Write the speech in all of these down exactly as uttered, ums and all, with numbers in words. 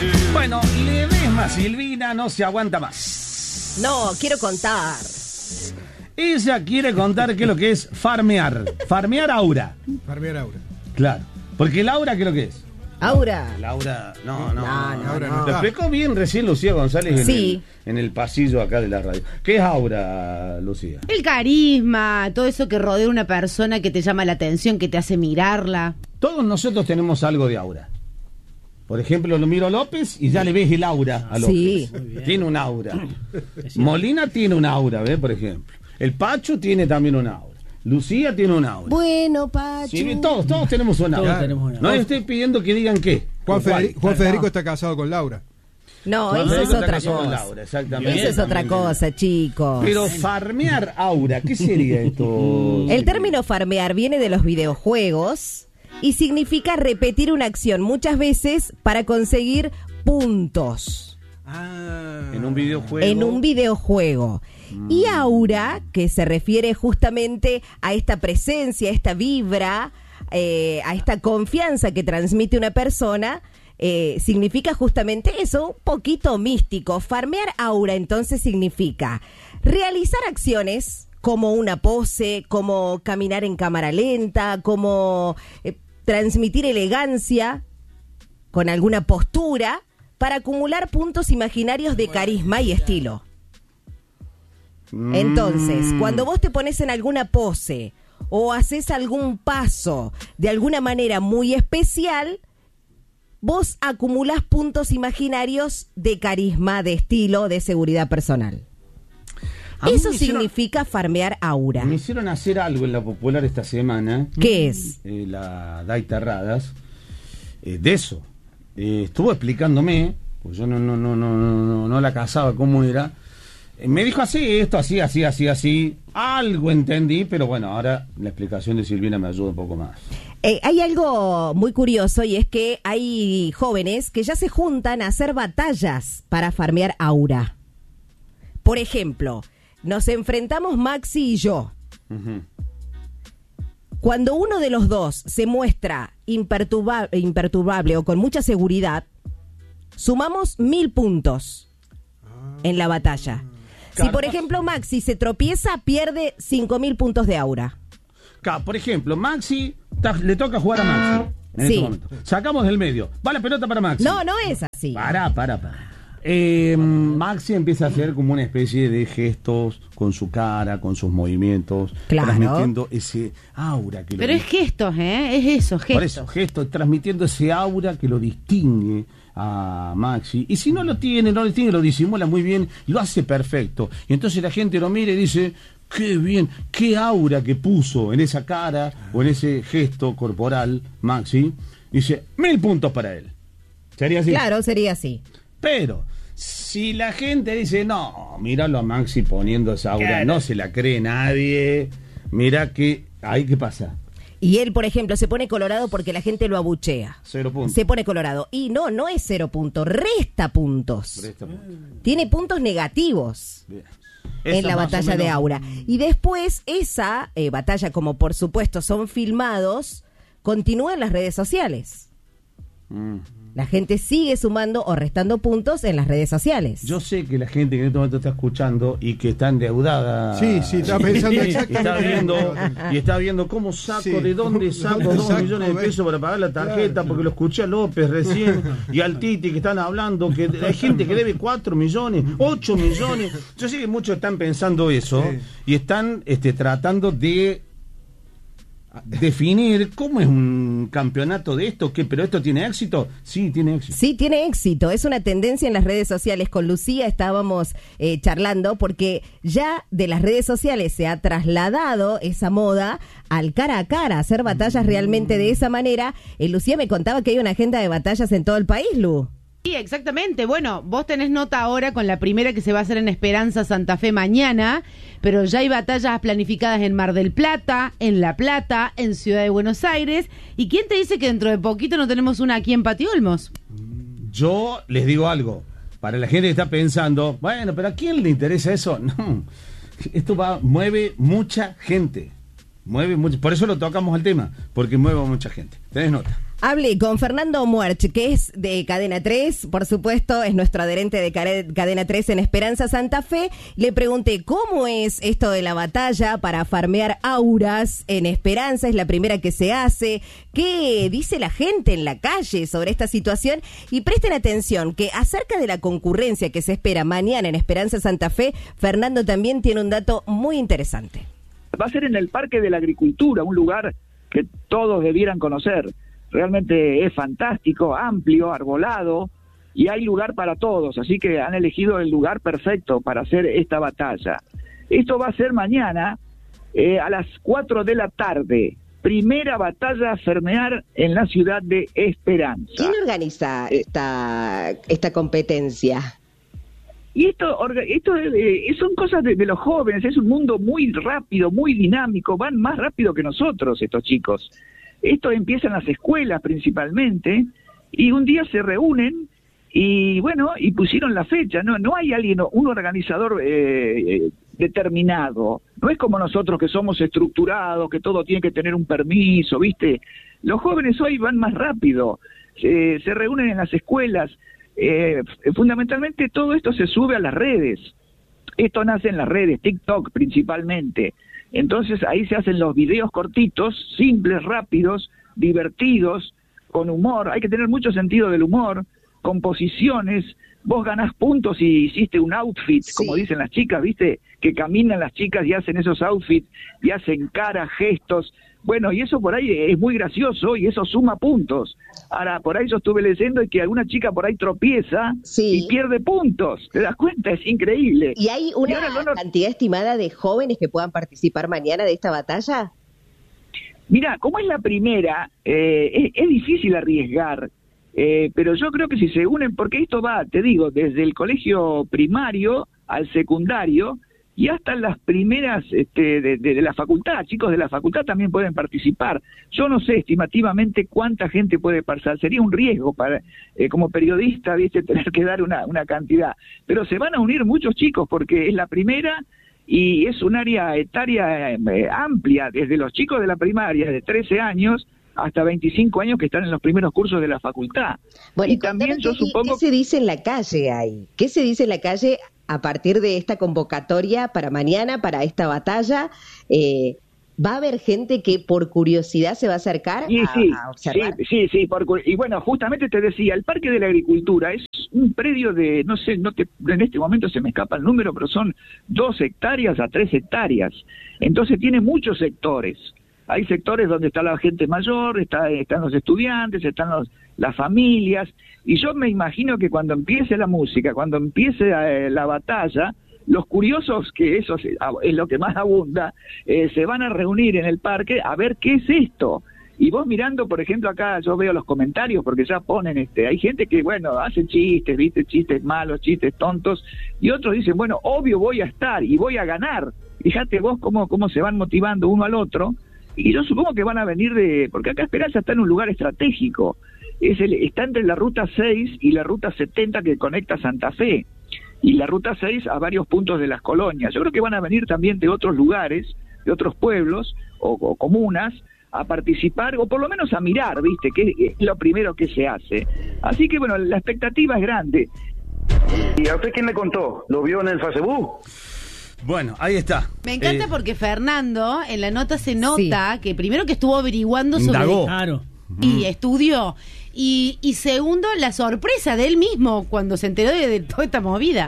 Bueno, Ledesma Silvina no se aguanta más. No, quiero contar. Ella quiere contar qué es lo que es farmear. Farmear aura. Farmear aura. Claro. Porque Laura, ¿qué es lo que es? Aura. Laura, no, no. No, no, Aura no. no Lo explicó bien recién Lucía González en, Sí. el, en el pasillo acá de la radio. ¿Qué es aura, Lucía? El carisma, todo eso que rodea a una persona que te llama la atención, que te hace mirarla. Todos nosotros tenemos algo de aura. Por ejemplo, lo miro a López y ya le ves el aura a López. Sí. Tiene un aura. Molina tiene un aura, ¿ves? Por ejemplo. El Pacho tiene también un aura. Lucía tiene un aura. Bueno, Pacho. Sí, todos, todos tenemos un aura. Todos tenemos un aura. No les estoy pidiendo que digan qué. Juan, ¿Cuál? Federico, Juan Federico está casado con Laura. No, Juan eso es Federico otra está casado con cosa. Laura, exactamente. Eso es otra También. cosa, chicos. Pero farmear aura, ¿qué sería esto? El término farmear viene de los videojuegos y significa repetir una acción muchas veces para conseguir puntos Ah. En un videojuego. en un videojuego. Y aura, que se refiere justamente a esta presencia, a esta vibra, eh, a esta confianza que transmite una persona, eh, significa justamente eso, un poquito místico. Farmear aura entonces significa realizar acciones como una pose, como caminar en cámara lenta, como eh, transmitir elegancia con alguna postura para acumular puntos imaginarios de carisma y estilo. Entonces, cuando vos te pones en alguna pose o haces algún paso de alguna manera muy especial, vos acumulás puntos imaginarios de carisma, de estilo, de seguridad personal. A mí Eso me hicieron- significa farmear aura. Me hicieron hacer algo en la popular esta semana. ¿Qué es? Eh, la Daita Radas. eh, de eso. Eh, estuvo explicándome, pues yo no, no, no, no, no, no, no la casaba cómo era. Eh, me dijo así, esto, así, así, así, así. Algo entendí, pero bueno, ahora la explicación de Silvina me ayuda un poco más. Eh, hay algo muy curioso y es que hay jóvenes que ya se juntan a hacer batallas para farmear aura. Por ejemplo, nos enfrentamos Maxi y yo. Ujú. Cuando uno de los dos se muestra imperturba- imperturbable o con mucha seguridad, sumamos mil puntos en la batalla. Si, Claro. por ejemplo, Maxi se tropieza, pierde cinco mil puntos de aura. Claro, por ejemplo, Maxi, ta- le toca jugar a Maxi en Sí. este momento. Sacamos del medio. Va la pelota para Maxi. No, no es así. Pará, pará, pará. Eh, Maxi empieza a hacer como una especie de gestos con su cara, con sus movimientos, Claro. transmitiendo ese aura que lo Pero es gestos, ¿eh? Es eso, gestos. Por eso, gestos, transmitiendo ese aura que lo distingue a Maxi. Y si no lo tiene, no lo distingue, lo disimula muy bien, lo hace perfecto. Y entonces la gente lo mira y dice, qué bien, qué aura que puso en esa cara o en ese gesto corporal, Maxi. Dice, mil puntos para él. ¿Sería así? Claro, sería así. Pero si la gente dice, no, míralo a Maxi poniendo esa aura, Claro. no se la cree nadie, mira que, ahí qué pasa, Y él, por ejemplo, se pone colorado porque la gente lo abuchea. cero puntos. Se pone colorado. Y no, no es cero puntos, resta puntos. Resta puntos. Tiene puntos negativos Bien. en Esa la más o batalla de menos- aura. Y después esa eh, batalla, como por supuesto son filmados, continúa en las redes sociales. Mm. La gente sigue sumando o restando puntos en las redes sociales. Yo sé que la gente que en este momento está escuchando y que está endeudada. Sí, sí, está pensando y está exactamente. viendo y está viendo cómo saco, Sí. de dónde saco ¿Dónde dos saco, millones de ves? pesos para pagar la tarjeta, Claro. porque lo escuché a López recién y al Titi que están hablando, que hay gente que debe cuatro millones, ocho millones. Yo sé que muchos están pensando eso Sí. y están este, tratando de definir cómo es un campeonato de esto, ¿qué? ¿Pero esto tiene éxito? Sí, tiene éxito. Sí, tiene éxito. Es una tendencia en las redes sociales. Con Lucía estábamos eh, charlando porque ya de las redes sociales se ha trasladado esa moda al cara a cara, hacer batallas realmente de esa manera. Eh, Lucía me contaba que hay una agenda de batallas en todo el país, Lu. Sí, exactamente. Bueno, vos tenés nota ahora con la primera que se va a hacer en Esperanza Santa Fe mañana, pero ya hay batallas planificadas en Mar del Plata, en La Plata, en Ciudad de Buenos Aires. ¿Y quién te dice que dentro de poquito no tenemos una aquí en Patio Olmos? Yo les digo algo, para la gente que está pensando, bueno, pero ¿a quién le interesa eso? No, esto va, mueve mucha gente, mueve mucho, por eso lo tocamos al tema, porque mueve a mucha gente. ¿Tenés nota? Hablé con Fernando Muerch, que es de Cadena tres, por supuesto, es nuestro adherente de Cadena tres en Esperanza Santa Fe. Le pregunté cómo es esto de la batalla para farmear auras en Esperanza, es la primera que se hace. ¿Qué dice la gente en la calle sobre esta situación? Y presten atención que acerca de la concurrencia que se espera mañana en Esperanza Santa Fe, Fernando también tiene un dato muy interesante. Va a ser en el Parque de la Agricultura, un lugar que todos debieran conocer. Realmente es fantástico, amplio, arbolado, y hay lugar para todos, así que han elegido el lugar perfecto para hacer esta batalla. Esto va a ser mañana eh, a las cuatro de la tarde, primera batalla a farmear en la ciudad de Esperanza. ¿Quién organiza esta, esta competencia? Y esto, esto eh, son cosas de, de los jóvenes, es un mundo muy rápido, muy dinámico, van más rápido que nosotros estos chicos. Esto empieza en las escuelas principalmente, y un día se reúnen y bueno, y pusieron la fecha. No, no hay alguien, un organizador eh, determinado. No es como nosotros que somos estructurados, que todo tiene que tener un permiso, ¿viste? Los jóvenes hoy van más rápido, se, se reúnen en las escuelas. Eh, fundamentalmente todo esto se sube a las redes. Esto nace en las redes, TikTok principalmente. Entonces ahí se hacen los videos cortitos, simples, rápidos, divertidos, con humor. Hay que tener mucho sentido del humor, composiciones. Vos ganás puntos si hiciste un outfit, sí, como dicen las chicas, ¿viste? Que caminan las chicas y hacen esos outfits, y hacen caras, gestos. Bueno, y eso por ahí es muy gracioso y eso suma puntos. Ahora, por ahí yo estuve leyendo que alguna chica por ahí tropieza, sí, y pierde puntos. ¿Te das cuenta? Es increíble. ¿Y hay una y bueno, cantidad estimada de jóvenes que puedan participar mañana de esta batalla? Mira, como es la primera, eh, es, es difícil arriesgar, eh, pero yo creo que si se unen, porque esto va, te digo, desde el colegio primario al secundario, y hasta las primeras este, de, de, de la facultad, chicos de la facultad también pueden participar. Yo no sé estimativamente cuánta gente puede pasar, sería un riesgo para eh, como periodista, viste, tener que dar una, una cantidad, pero se van a unir muchos chicos porque es la primera y es un área etaria eh, amplia, desde los chicos de la primaria de trece años hasta veinticinco años que están en los primeros cursos de la facultad. Bueno, y, y también yo supongo... ¿Qué se dice en la calle ahí? ¿Qué se dice en la calle a partir de esta convocatoria para mañana, para esta batalla? Eh, ¿Va a haber gente que por curiosidad se va a acercar sí, a, sí, a observar? Sí, sí, sí. Por, y bueno, justamente te decía, el Parque de la Agricultura es un predio de, no sé, no te, en este momento se me escapa el número, pero son dos hectáreas a tres hectáreas. Entonces tiene muchos sectores. Hay sectores donde está la gente mayor, está, están los estudiantes, están los, las familias, y yo me imagino que cuando empiece la música, cuando empiece eh, la batalla, los curiosos, que eso es lo que más abunda, eh, se van a reunir en el parque a ver qué es esto. Y vos mirando, por ejemplo, acá yo veo los comentarios, porque ya ponen, este, hay gente que, bueno, hace chistes, viste, chistes malos, chistes tontos, y otros dicen, bueno, obvio voy a estar y voy a ganar. Fíjate vos cómo, cómo se van motivando uno al otro. Y yo supongo que van a venir de... Porque acá Esperanza está en un lugar estratégico. Es el, está entre la Ruta seis y la Ruta setenta que conecta Santa Fe. Y la Ruta seis a varios puntos de las colonias. Yo creo que van a venir también de otros lugares, de otros pueblos o, o comunas, a participar, o por lo menos a mirar, ¿viste? Que es lo primero que se hace. Así que, bueno, la expectativa es grande. ¿Y a usted quién le contó? ¿Lo vio en el Facebook? Bueno, ahí está. Me encanta eh, porque Fernando, en la nota se nota sí. que primero que estuvo averiguando sobre... Indagó. Claro. Y mm. estudió. Y, y segundo, la sorpresa de él mismo cuando se enteró de, de toda esta movida.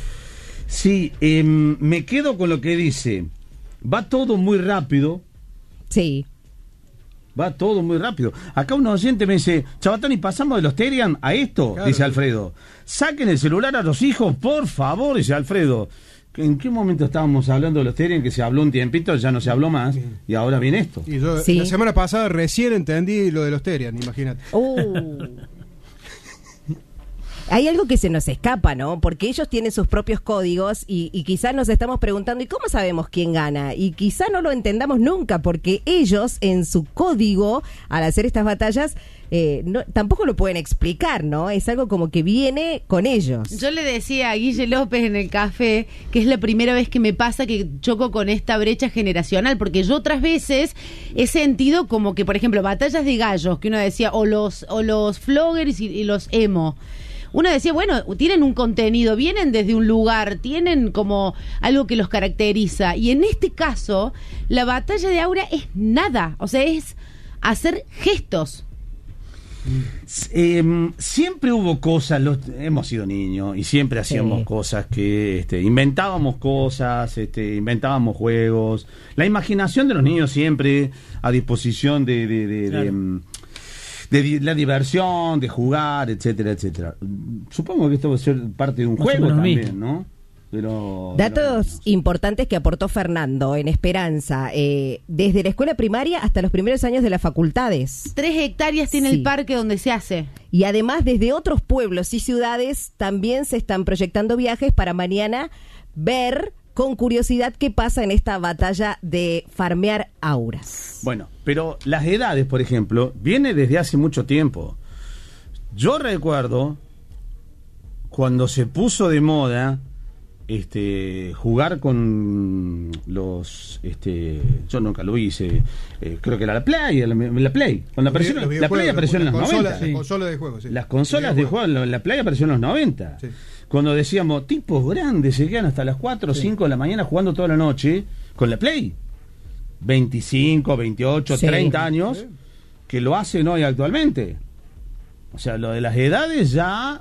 Sí, eh, me quedo con lo que dice. Va todo muy rápido. Sí. Va todo muy rápido. Acá un oyente me dice, Chabatani, pasamos de los Terian a esto, claro, dice Alfredo. Saquen el celular a los hijos, por favor, dice Alfredo. ¿En qué momento estábamos hablando de los Terian? Que se habló un tiempito, ya no se habló más, sí. Y ahora viene esto. Y yo sí. La semana pasada recién entendí lo de los Terian, imagínate. Uh. Hay algo que se nos escapa, ¿no? Porque ellos tienen sus propios códigos y, y quizás nos estamos preguntando, ¿y cómo sabemos quién gana? Y quizá no lo entendamos nunca, porque ellos en su código, al hacer estas batallas, eh, no, tampoco lo pueden explicar, ¿no? Es algo como que viene con ellos. Yo le decía a Guille López en el café que es la primera vez que me pasa que choco con esta brecha generacional, porque yo otras veces he sentido como que, por ejemplo, batallas de gallos, que uno decía, o los, o los floggers y, y los emo. Uno decía, bueno, tienen un contenido, vienen desde un lugar, tienen como algo que los caracteriza. Y en este caso, la batalla de Aura es nada. O sea, es hacer gestos. Eh, siempre hubo cosas, los, hemos sido niños y siempre hacíamos sí. cosas que este, inventábamos cosas, este, inventábamos juegos. La imaginación de los niños siempre a disposición de... de, de, claro. de de la diversión, de jugar, etcétera, etcétera. Supongo que esto va a ser parte de un Más juego también, mismo. ¿no? Pero, Datos pero... importantes que aportó Fernando en Esperanza, eh, desde la escuela primaria hasta los primeros años de las facultades. Tres hectáreas tiene sí. el parque donde se hace. Y además desde otros pueblos y ciudades también se están proyectando viajes para mañana ver con curiosidad qué pasa en esta batalla de farmear auras. Bueno, pero las edades, por ejemplo, viene desde hace mucho tiempo. Yo recuerdo cuando se puso de moda este jugar con los este yo nunca lo hice, eh, creo que era la Play, la, la Play, cuando apareció la, la Play apareció en los noventa. Sí. Consolas de juego, sí. Las consolas de juego, la Play apareció en los noventa. Sí. Cuando decíamos, tipos grandes se quedan hasta las cuatro o sí. cinco de la mañana jugando toda la noche con la Play. veinticinco, veintiocho, sí. treinta años, sí. que lo hacen hoy actualmente. O sea, lo de las edades ya...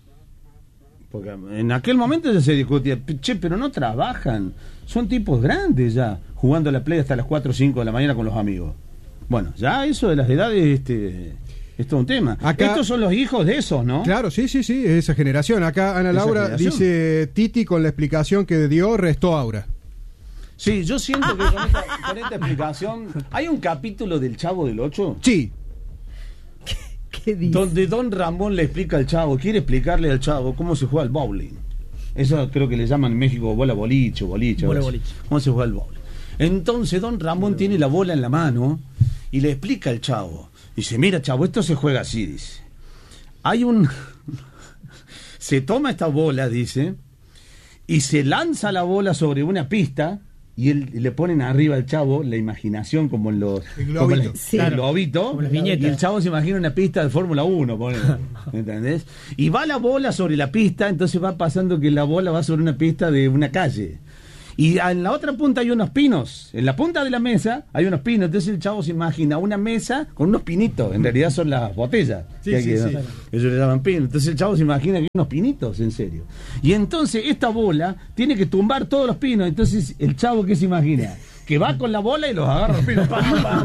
Porque en aquel momento ya se discutía, che, pero no trabajan. Son tipos grandes ya, jugando a la Play hasta las cuatro o cinco de la mañana con los amigos. Bueno, ya eso de las edades... este es todo un tema. Acá, estos son los hijos de esos, ¿no? Claro, sí, sí, sí, esa generación. Acá Ana Laura dice, Titi con la explicación que dio restó Aura. Sí, yo siento que con esta, con esta explicación... ¿Hay un capítulo del Chavo del Ocho? Sí. ¿Qué, qué dice? Donde Don Ramón le explica al Chavo, quiere explicarle al Chavo cómo se juega el bowling. Eso creo que le llaman en México bola boliche, boliche. Bola boliche. ¿Cómo se juega el bowling? Entonces Don Ramón bola tiene la bola en la mano y le explica al Chavo. Dice, mira, Chavo, esto se juega así, dice. Hay un... se toma esta bola, dice, y se lanza la bola sobre una pista y él le ponen arriba al Chavo la imaginación como en los... El globito. Como sí. el globito. Como las viñetas. Y el Chavo se imagina una pista de Fórmula uno, ¿entendés? Y va la bola sobre la pista, entonces va pasando que la bola va sobre una pista de una calle. Y en la otra punta hay unos pinos. En la punta de la mesa hay unos pinos. Entonces el Chavo se imagina una mesa con unos pinitos. En realidad son las botellas. Sí, que sí, que, sí. ¿no? Ellos le llaman pinos. Entonces el Chavo se imagina que hay unos pinitos, en serio. Y entonces esta bola tiene que tumbar todos los pinos. Entonces el Chavo, ¿qué se imagina? Que va con la bola y los agarra los pinos.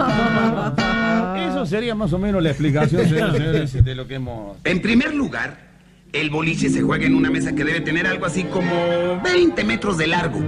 Eso sería más o menos la explicación, señores, señores, de lo que hemos... En primer lugar, el boliche se juega en una mesa que debe tener algo así como veinte metros de largo.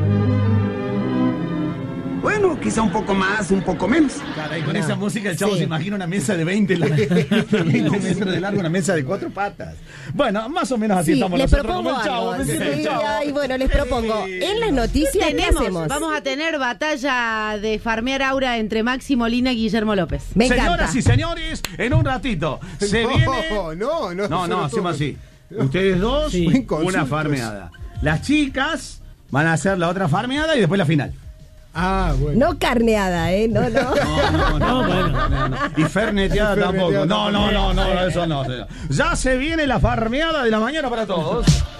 Bueno, quizá un poco más, un poco menos. Caray, con no. esa música el Chavo sí. se imagina una mesa de veinte, veinte metros de largo, una mesa de cuatro patas. Bueno, más o menos así sí, estamos les nosotros propongo como el Chavo. algo. Sí, Sí, Chavo. ay, bueno, les propongo. En las noticias, Tenemos, ¿qué hacemos? Vamos a tener batalla de farmear Aura entre Maxi Molina y Guillermo López. Me Señoras encanta. y señores, en un ratito se no, viene... No, no, no, no, no hacemos así. Ustedes dos, sí. una farmeada. Las chicas van a hacer la otra farmeada y después la final. Ah, bueno. No carneada, ¿eh? No, no. No, no, no, no, no, no. Y ferneteada tampoco. No, no, no, no, eso no. Ya se viene la farmeada de la mañana para todos.